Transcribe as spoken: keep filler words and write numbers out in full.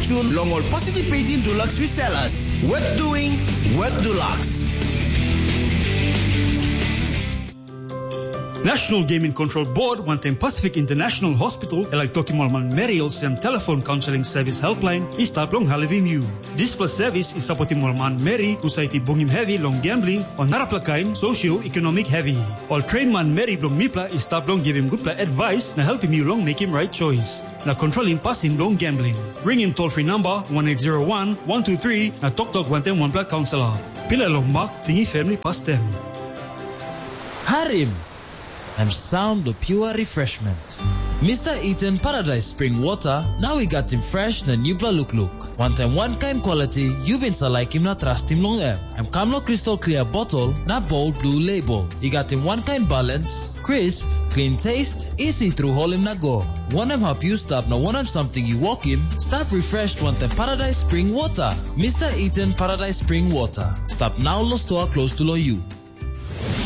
tune long all participating Dulux resellers. Web doing, Web Dulux. National Gaming Control Board Wanten Pacific International Hospital elak Tokimolman Mariels and telephone counseling service helpline is tap long halivim. This plus service is supporting Molman Mary Usaiti Bongim heavy long gambling on naraplakain socio-economic heavy. All train man Mary Blong Mipla is tap long give him good advice na help him you long make him right choice. Na control him passing long gambling. Ring him toll free number one eight zero one, one two three na Tok Tok Wanten One Pla Counselor. Pila long mark tingi family past them. Harim and sound of pure refreshment. Mister Eaton Paradise Spring Water, now we got him fresh na new look look. One time one kind quality, you been so like him na trust him long em. I'm Kamlo crystal clear bottle na bold blue label. He got him one kind balance, crisp, clean taste, easy through hole him na go. One em help you stop na one of something you walk him, stop refreshed one time Paradise Spring Water. Mister Eaton Paradise Spring Water. Stop now lo store close to lo you.